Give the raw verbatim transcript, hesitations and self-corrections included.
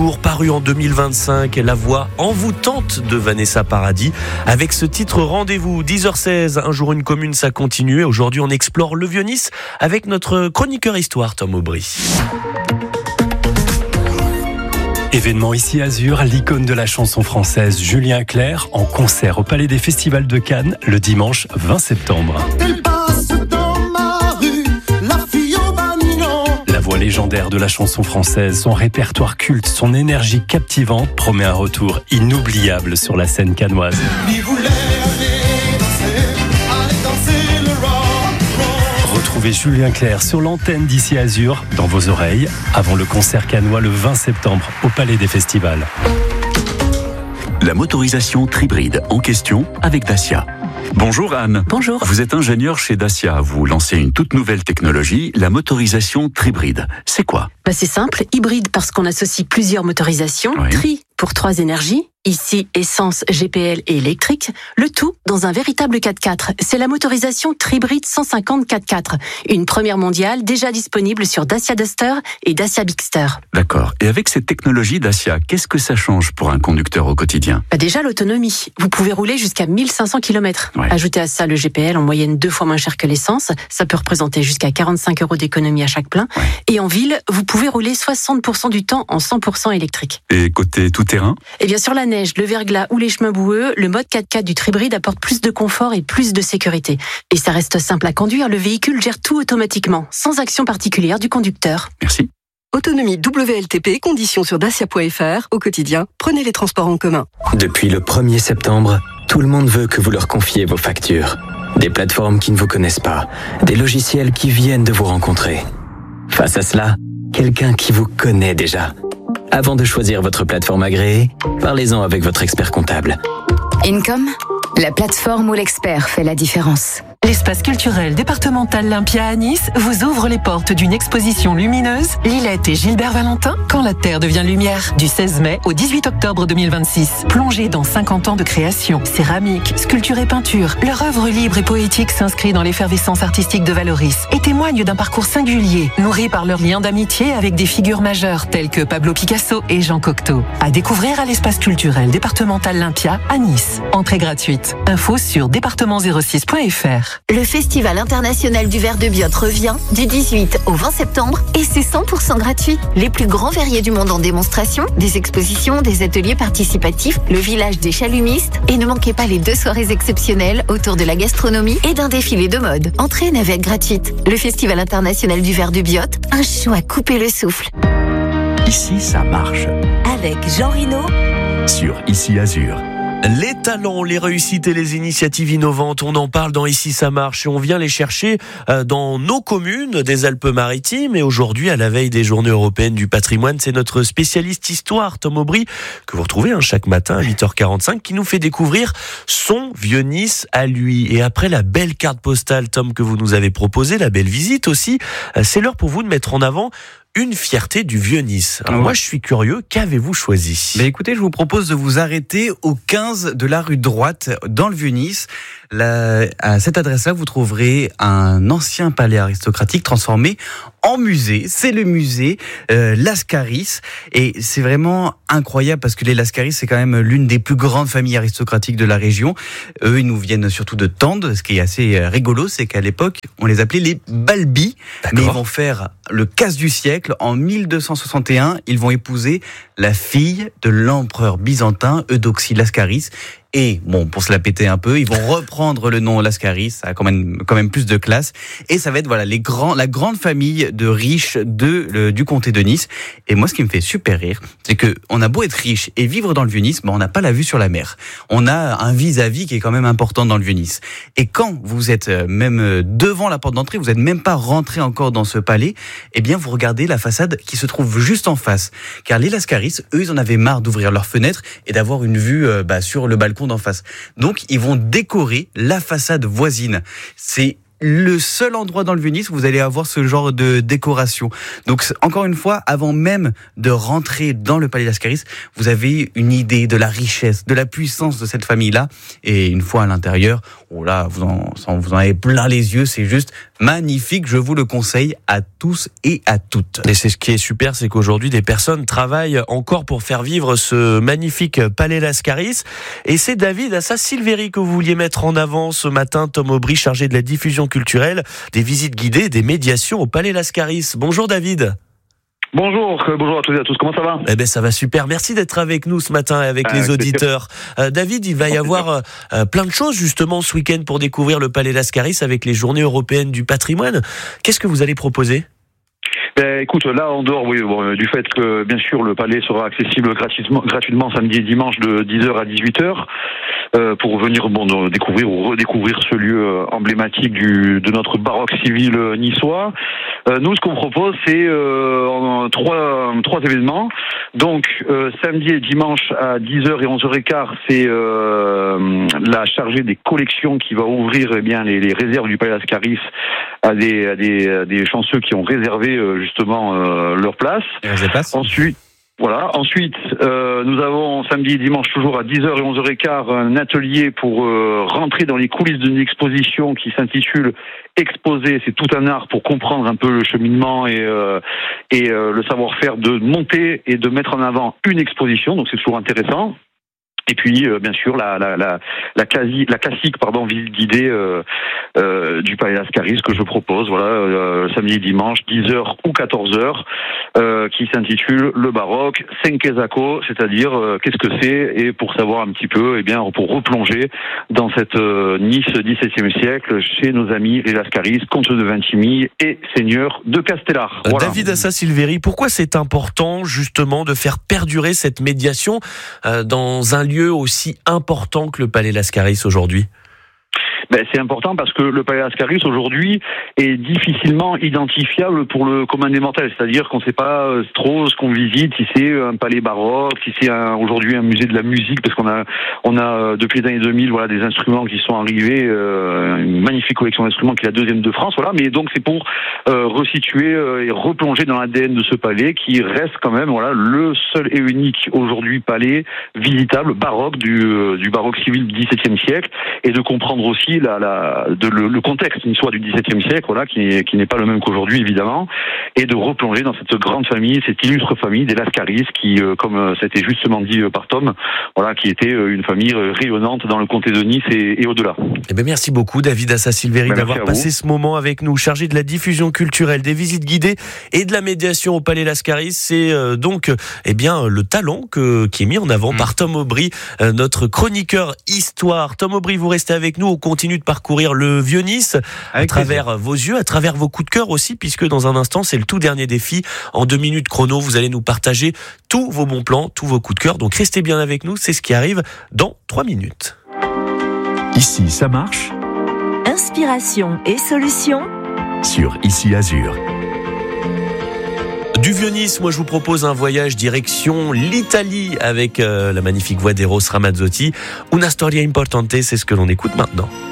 jour, paru en deux mille vingt-cinq, la voix envoûtante de Vanessa Paradis. Avec ce titre Rendez-vous, dix heures seize, un jour une commune, ça continue. Aujourd'hui, on explore le Vieux-Nice avec notre chroniqueur histoire, Tom Aubry. Événement ici Azur, l'icône de la chanson française Julien Clerc en concert au Palais des Festivals de Cannes le dimanche vingt septembre. Elle passe dans ma rue, la fille au bagnon. La voix légendaire de la chanson française, son répertoire culte, son énergie captivante promet un retour inoubliable sur la scène cannoise. Il voulait aller danser, aller danser le rock. Retrouvez Julien Clerc sur l'antenne d'Ici Azur, dans vos oreilles, avant le concert cannois le vingt septembre au Palais des Festivals. La motorisation Tribride en question avec Dacia. Bonjour Anne. Bonjour. Vous êtes ingénieure chez Dacia. Vous lancez une toute nouvelle technologie, la motorisation Tribride. C'est quoi ? Bah c'est simple, hybride parce qu'on associe plusieurs motorisations, Oui. tri pour trois énergies, ici essence, G P L et électrique, le tout dans un véritable quatre-quatre. C'est la motorisation Tribride cent cinquante quatre-quatre, une première mondiale déjà disponible sur Dacia Duster et Dacia Bigster. D'accord. Et avec cette technologie Dacia, qu'est-ce que ça change pour un conducteur au quotidien ? Bah déjà l'autonomie, vous pouvez rouler jusqu'à mille cinq cents kilomètres. Ouais. Ajoutez à ça le G P L en moyenne deux fois moins cher que l'essence, ça peut représenter jusqu'à quarante-cinq euros d'économie à chaque plein. Ouais. Et en ville, vous pouvez rouler soixante pour cent du temps en cent pour cent électrique. Et côté tout-terrain ? Et bien sur la neige, le verglas ou les chemins boueux, le mode quatre-quatre du Tribride apporte plus de confort et plus de sécurité. Et ça reste simple à conduire, le véhicule gère tout automatiquement, sans action particulière du conducteur. Merci. Autonomie W L T P, conditions sur dacia point f r. Au quotidien, prenez les transports en commun. Depuis le premier septembre, tout le monde veut que vous leur confiez vos factures. Des plateformes qui ne vous connaissent pas, des logiciels qui viennent de vous rencontrer. Face à cela, quelqu'un qui vous connaît déjà. Avant de choisir votre plateforme agréée, parlez-en avec votre expert comptable. Income, la plateforme où l'expert fait la différence. L'espace culturel départemental Lympia à Nice vous ouvre les portes d'une exposition lumineuse Lilette et Gilbert Valentin, Quand la Terre devient lumière, du seize mai au dix-huit octobre deux mille vingt-six. Plongez dans cinquante ans de création, céramique, sculpture et peinture. Leur œuvre libre et poétique s'inscrit dans l'effervescence artistique de Valoris et témoigne d'un parcours singulier, nourri par leur lien d'amitié avec des figures majeures telles que Pablo Picasso et Jean Cocteau. À découvrir à l'espace culturel départemental Lympia à Nice. Entrée gratuite. Info sur département zéro six point f r. Le Festival international du verre de Biot revient du dix-huit au vingt septembre et c'est cent pour cent gratuit. Les plus grands verriers du monde en démonstration, des expositions, des ateliers participatifs, le village des chalumistes et ne manquez pas les deux soirées exceptionnelles autour de la gastronomie et d'un défilé de mode. Entrée navette gratuite. Le Festival international du verre de Biot, un show à couper le souffle. Ici, ça marche. Avec Jean Rino Sur Ici Azur. Les talents, les réussites et les initiatives innovantes, on en parle dans Ici ça marche et on vient les chercher dans nos communes des Alpes-Maritimes. Et aujourd'hui, à la veille des Journées européennes du patrimoine, c'est notre spécialiste histoire, Tom Aubry, que vous retrouvez hein, chaque matin à huit heures quarante-cinq, qui nous fait découvrir son Vieux-Nice à lui. Et après la belle carte postale, Tom, que vous nous avez proposée, la belle visite aussi, c'est l'heure pour vous de mettre en avant une fierté du Vieux-Nice. Alors ouais. moi, je suis curieux. Qu'avez-vous choisi ? Bah écoutez, je vous propose de vous arrêter au quinze de la rue Droite, dans le Vieux-Nice. Là, à cette adresse-là, vous trouverez un ancien palais aristocratique transformé en musée. C'est le musée euh, Lascaris. Et c'est vraiment incroyable parce que les Lascaris, c'est quand même l'une des plus grandes familles aristocratiques de la région. Eux, ils nous viennent surtout de Tende. Ce qui est assez rigolo, c'est qu'à l'époque, on les appelait les Balbi. Mais ils vont faire le casse du siècle. En mille deux cent soixante et un, ils vont épouser la fille de l'empereur byzantin Eudoxie Lascaris. Et bon, pour se la péter un peu, ils vont reprendre le nom Lascaris, ça a quand même quand même plus de classe. Et ça va être voilà les grands, la grande famille de riches de le, du comté de Nice. Et moi, ce qui me fait super rire, c'est que on a beau être riche et vivre dans le Vieux-Nice, mais on n'a pas la vue sur la mer. On a un vis-à-vis qui est quand même important dans le Vieux-Nice. Et quand vous êtes même devant la porte d'entrée, vous n'êtes même pas rentré encore dans ce palais, eh bien vous regardez la façade qui se trouve juste en face. Car les Lascaris, eux, ils en avaient marre d'ouvrir leurs fenêtres et d'avoir une vue euh, bah, sur le balcon d'en face. Donc, ils vont décorer la façade voisine. C'est le seul endroit dans le Vieux-Nice où vous allez avoir ce genre de décoration. Donc, encore une fois, avant même de rentrer dans le palais Lascaris, vous avez une idée de la richesse, de la puissance de cette famille-là. Et une fois à l'intérieur, oh là, vous en, vous en avez plein les yeux, c'est juste Magnifique, je vous le conseille à tous et à toutes. Et c'est ce qui est super, c'est qu'aujourd'hui des personnes travaillent encore pour faire vivre ce magnifique Palais Lascaris. Et c'est David Assas-Silvéry que vous vouliez mettre en avant ce matin, Tom Aubry, chargé de la diffusion culturelle, des visites guidées, des médiations au Palais Lascaris. Bonjour David. Bonjour, euh, bonjour à tous et à tous, comment ça va? Eh ben ça va super, merci d'être avec nous ce matin et avec ah, les auditeurs. Euh, David, il va y avoir euh, plein de choses justement ce week-end pour découvrir le Palais Lascaris avec les Journées européennes du patrimoine. Qu'est-ce que vous allez proposer? Ben, écoute, là, en dehors oui, bon, du fait que, bien sûr, le palais sera accessible gratuitement, gratuitement samedi et dimanche de dix heures à dix-huit heures, euh, pour venir bon, découvrir ou redécouvrir ce lieu euh, emblématique du, de notre baroque civil euh, niçois. Euh, nous, ce qu'on propose, c'est euh, en, trois, trois événements. Donc, euh, samedi et dimanche à dix heures et onze heures quinze, c'est euh, la chargée des collections qui va ouvrir eh bien, les, les réserves du Palais Lascaris à des, à des, à des chanceux qui ont réservé euh, justement euh, leur place. Ensuite, voilà. Ensuite, euh, nous avons samedi et dimanche toujours à dix heures et onze heures quinze un atelier pour euh, rentrer dans les coulisses d'une exposition qui s'intitule Exposer, c'est tout un art pour comprendre un peu le cheminement et, euh, et euh, le savoir-faire de monter et de mettre en avant une exposition. Donc c'est toujours intéressant. Et puis, euh, bien sûr, la, la, la, la, quasi, la classique pardon, visite guidée euh, euh, du Palais Lascaris que je propose, voilà, euh, samedi et dimanche, dix heures ou quatorze heures, euh, qui s'intitule Le Baroque, Senkezako, c'est-à-dire euh, qu'est-ce que c'est, et pour savoir un petit peu, eh bien, pour replonger dans cette euh, Nice dix-septième siècle chez nos amis les Lascaris, comtes de Vintimille et seigneurs de Castellar. Voilà. Voilà. David Assas-Silvéry, pourquoi c'est important justement de faire perdurer cette médiation euh, dans un lieu aussi important que le Palais Lascaris aujourd'hui? Ben, c'est important parce que le Palais Lascaris aujourd'hui est difficilement identifiable pour le commun des mortels, c'est-à-dire qu'on ne sait pas trop ce qu'on visite, si c'est un palais baroque, si c'est un, aujourd'hui un musée de la musique, parce qu'on a, on a depuis les années deux mille, voilà, des instruments qui sont arrivés, euh, une magnifique collection d'instruments qui est la deuxième de France, voilà. Mais donc c'est pour euh, resituer euh, et replonger dans l'A D N de ce palais qui reste quand même, voilà, le seul et unique aujourd'hui palais visitable baroque du, euh, du baroque civil du dix-septième siècle, et de comprendre aussi La, la, de, le, le contexte niçois du dix-septième siècle, voilà, qui, qui n'est pas le même qu'aujourd'hui évidemment, et de replonger dans cette grande famille, cette illustre famille des Lascaris, qui, euh, comme ça a été justement dit euh, par Tom, voilà, qui était euh, une famille euh, rayonnante dans le comté de Nice et, et au-delà. Eh ben merci beaucoup David Assas-Silvéry ben d'avoir passé vous. ce moment avec nous, chargé de la diffusion culturelle, des visites guidées et de la médiation au Palais Lascaris. C'est euh, donc eh bien le talent que, qui est mis en avant mmh. par Tom Aubry, euh, notre chroniqueur histoire. Tom Aubry, vous restez avec nous, on continue de parcourir le Vieux-Nice à travers plaisir. vos yeux, à travers vos coups de cœur aussi, puisque dans un instant, c'est le tout dernier défi. En deux minutes chrono, vous allez nous partager tous vos bons plans, tous vos coups de cœur. Donc restez bien avec nous, c'est ce qui arrive dans trois minutes. Ici, ça marche. Inspiration et solutions sur Ici Azur. Du Vieux-Nice, moi je vous propose un voyage direction l'Italie avec euh, la magnifique voix d'Eros Ramazzotti. Una storia importante, c'est ce que l'on écoute maintenant.